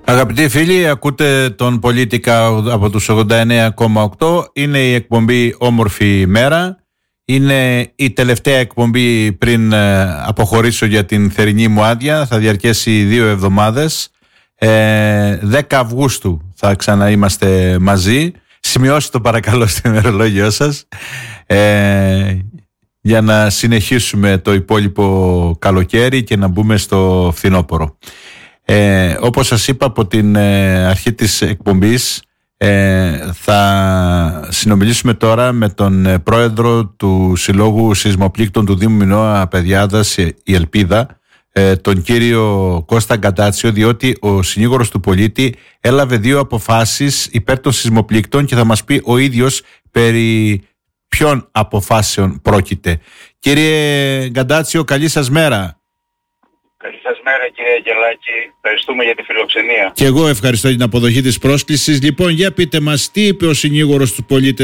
Αγαπητοί φίλοι, ακούτε τον Πολίτικα από τους 89,8. Είναι η εκπομπή Όμορφη Μέρα. Είναι η τελευταία εκπομπή πριν αποχωρήσω για την θερινή μου άδεια. Θα διαρκέσει 2 εβδομάδες. 10 Αυγούστου θα ξαναείμαστε μαζί. Σημειώστε το παρακαλώ στο ημερολόγιο σας, για να συνεχίσουμε το υπόλοιπο καλοκαίρι και να μπούμε στο φθινόπωρο. Όπως σας είπα από την αρχή της εκπομπής, θα συνομιλήσουμε τώρα με τον πρόεδρο του Συλλόγου Σεισμοπλήκτων του Δήμου Μινώα Παιδιάδας, η Ελπίδα, τον κύριο Κώστα Γκαντάτσιο, διότι ο συνήγορος του πολίτη έλαβε 2 αποφάσεις υπέρ των σεισμοπλήκτων και θα μας πει ο ίδιος περί ποιων αποφάσεων πρόκειται. Κύριε Γκαντάτσιο, καλή σας μέρα. Καλή σας μέρα, κύριε Αγγελάκη. Ευχαριστούμε για τη φιλοξενία. Και εγώ ευχαριστώ για την αποδοχή της πρόσκλησης. Λοιπόν, για πείτε μας, τι είπε ο συνήγορος του πολίτη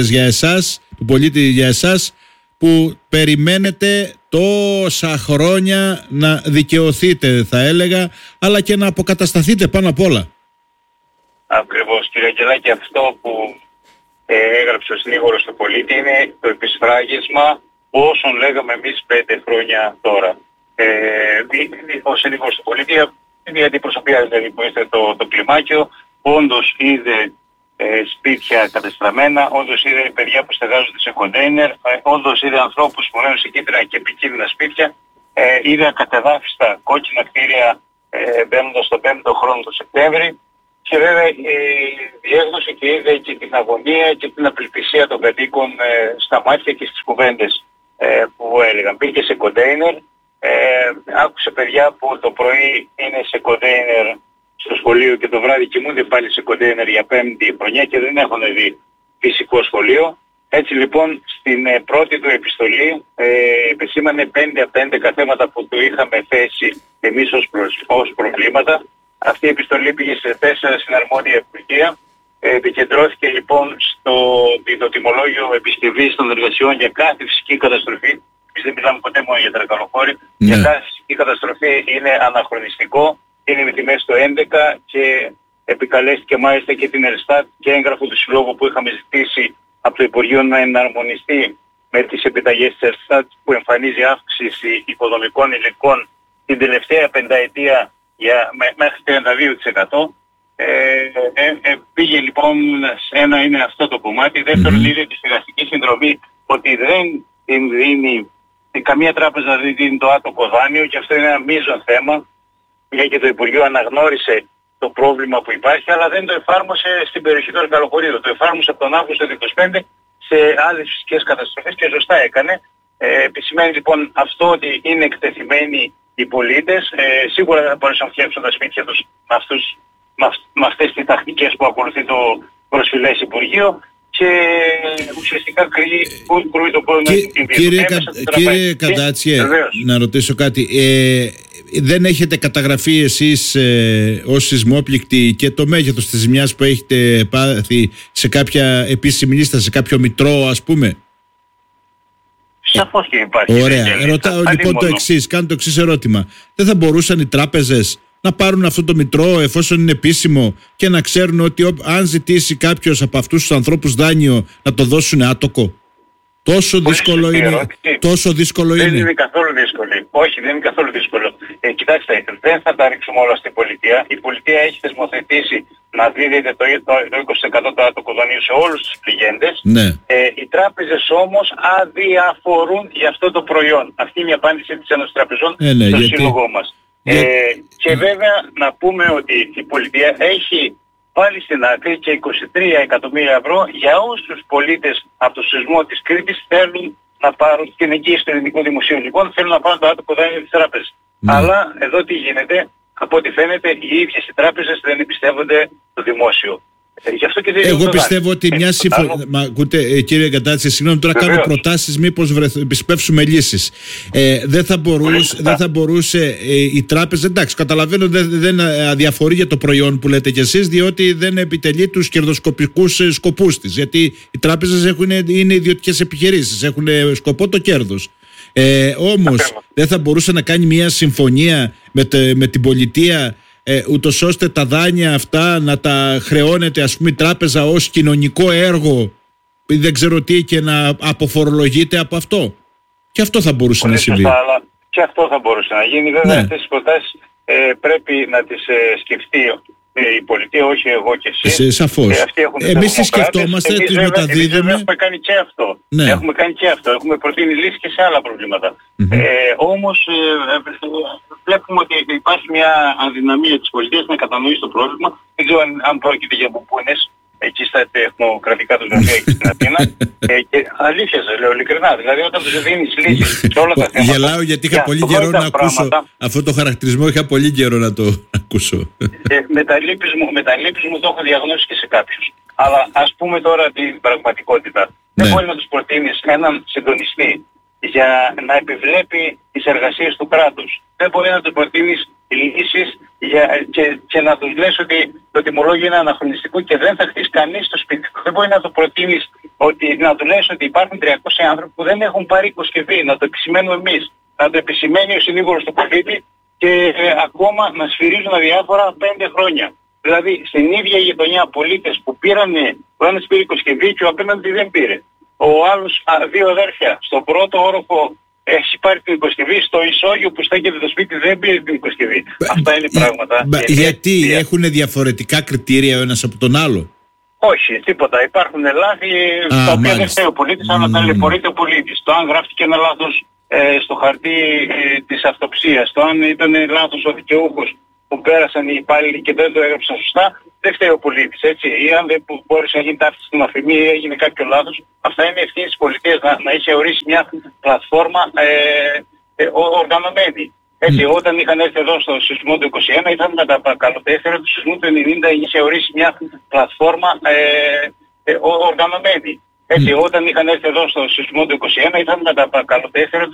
για εσάς, που περιμένετε τόσα χρόνια να δικαιωθείτε, θα έλεγα, αλλά και να αποκατασταθείτε πάνω απ' όλα. Ακριβώς, κύριε Αγγελάκη, αυτό που έγραψε ο συνήγορος του πολίτη είναι το επισφράγισμα όσων λέγαμε εμείς 5 χρόνια τώρα. Ο συνήγορος του πολίτη, η αντιπροσωπεία δηλαδή που είστε το κλιμάκιο, όντως είδε σπίτια κατεστραμμένα, όντως είδε παιδιά που στεγάζονται σε κοντέινερ, όντως είδε ανθρώπους που μένουν σε κίτρινα και επικίνδυνα σπίτια, είδε ακατεδάφιστα κόκκινα κτίρια μπαίνοντας στο 5ο χρόνο του Σεπτέμβρη, και βέβαια διέγνωσε και είδε και την αγωνία και την απελπισία των κατοίκων στα μάτια και στις κουβέντες που έλεγαν. Μπήκε σε κοντέινερ, άκουσε παιδιά που το πρωί είναι σε κοντέινερ στο σχολείο και το βράδυ κοιμούνται πάλι σε κοντέινερ για 5η χρονιά και δεν έχουν δει φυσικό σχολείο. Έτσι λοιπόν στην πρώτη του επιστολή επισήμανε 5 θέματα που του είχαμε θέσει εμείς ως προβλήματα. Αυτή η επιστολή πήγε σε 4 συναρμόδια υπουργεία. Επικεντρώθηκε λοιπόν στο τιμολόγιο επισκευής των εργασιών για κάθε φυσική καταστροφή. Εμείς δεν μιλάμε ποτέ μόνο για τρακαλοχώρη. Για κάθε φυσική καταστροφή είναι αναχρονιστικό. Είναι με τιμές το 11 και επικαλέστηκε μάλιστα και την Ελστάτ και έγγραφο του Συλλόγου που είχαμε ζητήσει από το Υπουργείο να εναρμονιστεί με τις επιταγές της Ελστάτ, που εμφανίζει αύξηση υποδομικών υλικών την τελευταία πενταετία μέχρι 32%. Πήγε λοιπόν, ένα είναι αυτό το κομμάτι. Δεύτερον, είδε τη στεγαστική συνδρομή ότι δεν την δίνει, καμία τράπεζα δεν δίνει το άτομο δάνειο, και αυτό είναι ένα μείζον θέμα. Και το Υπουργείο αναγνώρισε το πρόβλημα που υπάρχει, αλλά δεν το εφάρμοσε στην περιοχή των Καλοχωρίδων. Το εφάρμοσε από τον Αύγουστο του 2025 σε άλλες φυσικές καταστροφές και σωστά έκανε. Επισημαίνει λοιπόν αυτό ότι είναι εκτεθειμένοι οι πολίτες. Σίγουρα δεν θα μπορέσουν να φτιάξουν τα σπίτια τους με αυτές τις τακτικές που ακολουθεί το προσφυλές Υπουργείο, και ουσιαστικά κρούει το πρόβλημα. Κύριε Καντάτσιε, να ρωτήσω κάτι. Δεν έχετε καταγραφεί εσείς ως σεισμόπληκτοι και το μέγεθος της ζημιάς που έχετε πάθει σε κάποια επίσημη λίστα, σε κάποιο μητρό ας πούμε? Σαφώς και υπάρχει. Ωραία. Ρωτάω λοιπόν το εξής, κάνω το εξής ερώτημα. Δεν θα μπορούσαν οι τράπεζες να πάρουν αυτό το μητρό εφόσον είναι επίσημο και να ξέρουν ότι αν ζητήσει κάποιος από αυτούς τους ανθρώπους δάνειο να το δώσουν άτοκο? Τόσο δύσκολο είναι. Τόσο δύσκολο είναι. Δεν είναι καθόλου δύσκολο. Όχι, δεν είναι καθόλου δύσκολο. Κοιτάξτε, δεν θα τα ρίξουμε όλα στην πολιτεία. Η πολιτεία έχει θεσμοθετήσει να δίδεται το 20% το άτοκο δανείου σε όλους τους πληγέντες. Ναι. Οι τράπεζες όμως αδιαφορούν για αυτό το προϊόν. Αυτή είναι η απάντηση της Ένωσης Τραπεζών στο σύλλογό μας. Και βέβαια να πούμε ότι η πολιτεία έχει πάλι στην άκρη και 23 εκατομμύρια ευρώ για όσους πολίτες από το σεισμό της Κρήτης θέλουν να πάρουν, την εγγύηση του ελληνικού δημοσίου λοιπόν, θέλουν να πάρουν το άτομο δάνειο της τράπεζας. Αλλά εδώ τι γίνεται? Από ό,τι φαίνεται οι ίδιες οι τράπεζες δεν εμπιστεύονται το δημόσιο. Γι' αυτό και δεν εγώ πιστεύω ότι μια σύμφωνη. Μα ακούτε, κύριε Γκαντάτση, συγγνώμη, τώρα κάνω προτάσεις, μήπως επισπεύσουμε λύσεις. Δεν θα μπορούσε η τράπεζα. Εντάξει, καταλαβαίνω δεν αδιαφορεί για το προϊόν που λέτε κι εσείς, διότι δεν επιτελεί τους κερδοσκοπικούς σκοπούς της. Γιατί οι τράπεζες είναι ιδιωτικές επιχειρήσεις, έχουν σκοπό το κέρδος. Όμως δεν θα μπορούσε να κάνει μια συμφωνία με την πολιτεία ούτως ώστε τα δάνεια αυτά να τα χρεώνεται, ας πούμε, η τράπεζα ως κοινωνικό έργο ή δεν ξέρω τι, και να αποφορολογείται από αυτό. Και αυτό θα μπορούσε να συμβεί. Αλλά και αυτό θα μπορούσε να γίνει. Βέβαια, αυτές τις προτάσεις πρέπει να τις σκεφτεί η πολιτεία, όχι εγώ και εσύ. Σαφώς. Εμείς τις σκεφτόμαστε, τις μεταδίδουμε. Εμείς έχουμε κάνει και αυτό. Ναι. Έχουμε κάνει και αυτό. Έχουμε προτείνει λύσεις και σε άλλα προβλήματα. Όμως βλέπουμε ότι υπάρχει μια αδυναμία της πολιτείας να κατανοήσει το πρόβλημα. Δεν ξέρω αν πρόκειται για μπουμπούνες εκεί στα τεχνοκρατικά του γραφεία εκεί στην Αθήνα. Και αλήθεια σας λέω ειλικρινά. Δηλαδή όταν τους δίνεις λύσεις σε όλα τα θέματα. Γελάω γιατί είχα πολύ καιρό να ακούσω αυτό το χαρακτηρισμό. Είχα πολύ καιρό να το ακούσω. Με τα λύπης μου το έχω διαγνώσει και σε κάποιους. Αλλά ας πούμε τώρα την πραγματικότητα. Δεν μπορεί να τους προτείνεις έναν συντονιστή για να επιβλέπει τις εργασίες του κράτους. Δεν μπορεί να τους προτείνεις λύσεις και να τους λες ότι το τιμολόγιο είναι αναχρονιστικό και δεν θα χτίσει κανείς το σπίτι του. Δεν μπορεί να το προτείνεις να του λες ότι υπάρχουν 300 άνθρωποι που δεν έχουν πάρει υποσκευή, να το επισημαίνουμε εμείς, να το επισημαίνει ο συνήγορος του πολίτη και ακόμα να σφυρίζουν αδιάφορα 5 χρόνια. Δηλαδή στην ίδια γειτονιά πολίτες που πήρανε, ο ένας πήρε υποσκευή και ο απέναντι δεν πήρε. Ο άλλος, δύο αδέρφια, στον πρώτο όροφο έχει πάρει την υποσκευή, στο ισόγειο που στέκεται το σπίτι δεν πήρε την υποσκευή. Αυτά είναι πράγματα. Γιατί έχουν διαφορετικά κριτήρια ο ένας από τον άλλο? Όχι, τίποτα. Υπάρχουν λάθη τα οποία δεν φταίει ο πολίτης, αλλά ταλαιπωρείται ο πολίτης. Το αν γράφτηκε ένα λάθος στο χαρτί της αυτοψίας, το αν ήταν λάθος ο δικαιούχος που πέρασαν οι υπάλληλοι και δεν το έγραψαν σωστά, δεν φταίει ο πολίτης, έτσι. Ή αν δεν μπόρεσε να γίνει ταύτιση στην αφημία ή έγινε κάποιο λάθος, αυτά είναι ευθύνη της πολιτείας να είχε ορίσει μια πλατφόρμα οργανωμένη. Έτσι, όταν είχαν έρθει εδώ στο σεισμό του 21, ήταν με τα καλοτέφερα του σεισμού του 90, είχε ορίσει μια πλατφόρμα οργανωμένη. Έτσι, όταν είχαν έρθει εδώ στο σεισμό του 21, ήταν με τα καλοτέφερα